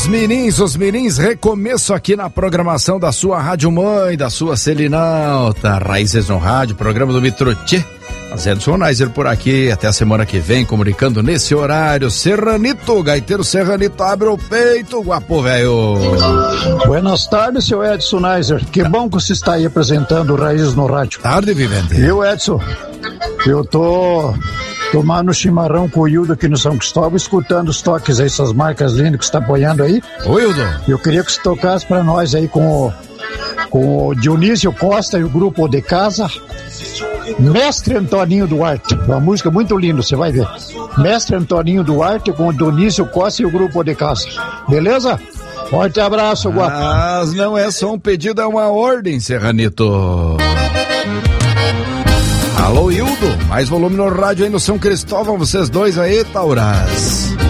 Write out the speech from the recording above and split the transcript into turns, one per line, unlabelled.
Os Mirins, recomeço aqui na programação da sua Rádio Mãe, da sua Selinalta, Raízes no Rádio, programa do Mitrotê. Edson Neiser por aqui, até a semana que vem, comunicando nesse horário. Serranito, gaiteiro Serranito, abre o peito, guapo velho.
Buenas tardes, seu Edson Neiser. Que bom que você está aí apresentando Raízes no Rádio.
Tarde, Vivente.
Viu, Edson? Eu tô tomando chimarrão com o Hildo aqui no São Cristóvão, escutando os toques aí, essas marcas lindas que você está apoiando aí.
Oi, Hildo.
Eu queria que você tocasse para nós aí com o Dionísio Costa e o grupo de casa, Mestre Antoninho Duarte. Uma música muito linda, você vai ver. Mestre Antoninho Duarte com o Dionísio Costa e o grupo de casa. Beleza? Forte abraço, guapo.
Mas não é só um pedido, é uma ordem, Serranito. Alô, Hildo, mais volume no rádio aí no São Cristóvão, vocês dois aí, Tauras.